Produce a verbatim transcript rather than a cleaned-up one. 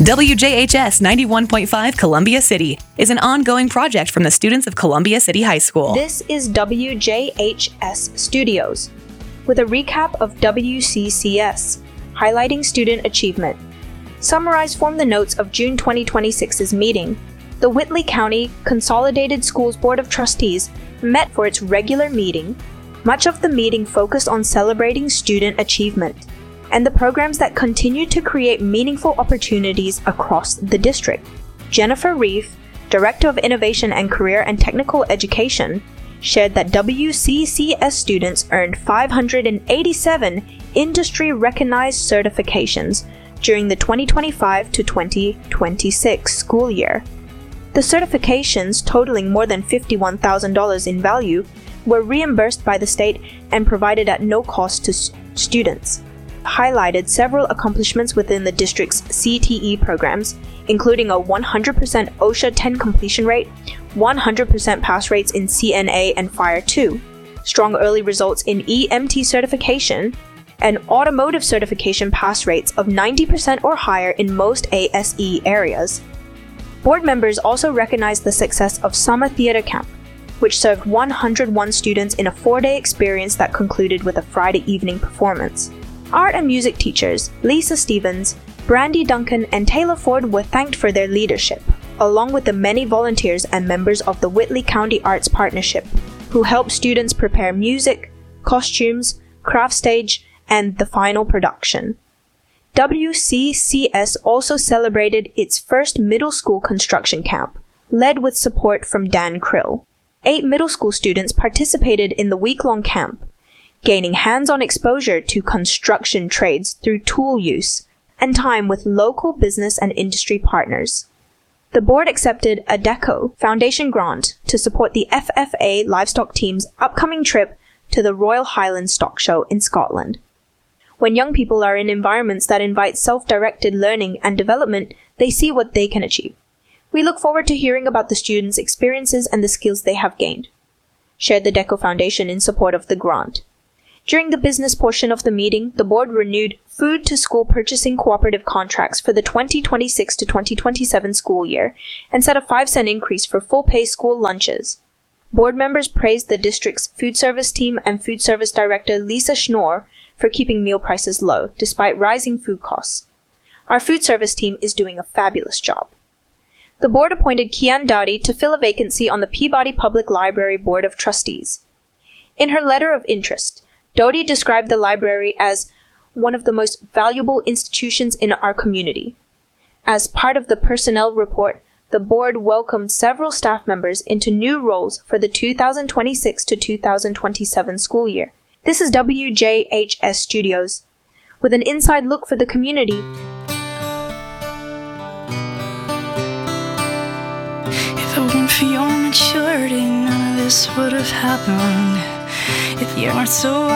W J H S ninety-one point five Columbia City is an ongoing project from the students of Columbia City High School. This is W J H S Studios, with a recap of W C C S, highlighting student achievement. Summarized from the notes of June twenty twenty-six's meeting, the Whitley County Consolidated Schools Board of Trustees met for its regular meeting. Much of the meeting focused on celebrating student achievement and the programs that continue to create meaningful opportunities across the district. Jennifer Reef, Director of Innovation and Career and Technical Education, shared that W C C S students earned five hundred eighty-seven industry-recognized certifications during the twenty twenty-five to twenty twenty-six school year. The certifications, totaling more than fifty-one thousand dollars in value, were reimbursed by the state and provided at no cost to s- students. Highlighted several accomplishments within the district's C T E programs, including a one hundred percent OSHA ten completion rate, one hundred percent pass rates in C N A and Fire two, strong early results in E M T certification, and automotive certification pass rates of ninety percent or higher in most A S E areas. Board members also recognized the success of Summer Theater Camp, which served one hundred one students in a four-day experience that concluded with a Friday evening performance. Art and music teachers Lisa Stevens, Brandy Duncan, and Taylor Ford were thanked for their leadership, along with the many volunteers and members of the Whitley County Arts Partnership, who helped students prepare music, costumes, craft stage, and the final production. W C C S also celebrated its first middle school construction camp, led with support from Dan Krill. Eight middle school students participated in the week-long camp, gaining hands-on exposure to construction trades through tool use and time with local business and industry partners. The board accepted a DECO Foundation grant to support the F F A livestock team's upcoming trip to the Royal Highlands Stock Show in Scotland. When young people are in environments that invite self-directed learning and development, they see what they can achieve. We look forward to hearing about the students' experiences and the skills they have gained, shared the DECO Foundation in support of the grant. During the business portion of the meeting, the board renewed food-to-school purchasing cooperative contracts for the twenty twenty-six to twenty twenty-seven school year and set a five cent increase for full-pay school lunches. Board members praised the district's food service team and food service director Lisa Schnorr for keeping meal prices low despite rising food costs. Our food service team is doing a fabulous job. The board appointed Kian Dowdy to fill a vacancy on the Peabody Public Library Board of Trustees. In her letter of interest, Dowdy described the library as one of the most valuable institutions in our community. As part of the personnel report, the board welcomed several staff members into new roles for the two thousand twenty-six to two thousand twenty-seven school year. This is W J H S Studios, with an inside look for the community. If it weren't for your maturity, none of this would have happened. If you weren't so